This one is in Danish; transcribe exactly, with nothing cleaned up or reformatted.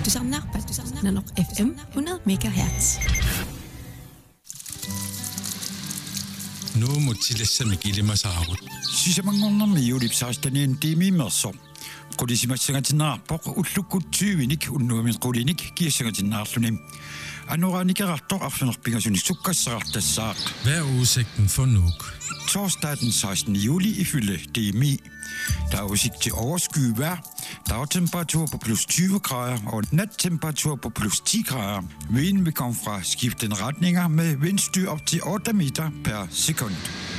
Du samler på Nanoq F M hundrede megahertz. Nu må tillæse mig gilde mig saarut. Sisamanngornar miulipsaastanian tiimiimmerso. Qulisimassangatinnaarpoq ullukkutsiuinik unnuamin qulinik kiassangatinnaarluni. Anoraanikerartor arlunerpingasunik sukkassarartassaaq. Hvad er udsigten for Nuuk? Torsdag den sekstende juli ifølge D M I. Der er udsigt til overskyet vejr. Dagtemperatur på plus tyve grader og nattemperatur på plus ti grader. Vinden vil komme fra skiftende retninger med vindstyr op til otte meter per sekund.